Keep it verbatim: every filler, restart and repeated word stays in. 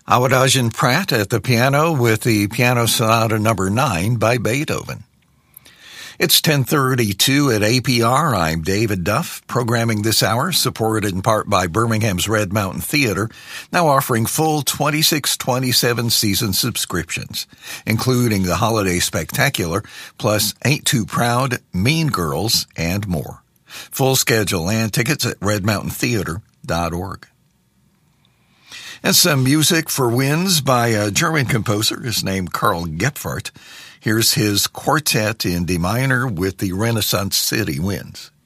Awadagin Pratt at the piano with the Piano Sonata number nine by Beethoven. It's ten thirty-two at A P R. I'm David Duff, programming this hour, supported in part by Birmingham's Red Mountain Theater, now offering full twenty-six twenty-seven season subscriptions, including the Holiday Spectacular, plus Ain't Too Proud, Mean Girls, and more. Full schedule and tickets at red mountain theater dot org. And some music for winds by a German composer, his name Karl Gephardt. Here's his quartet in D minor with the Renaissance City Winds.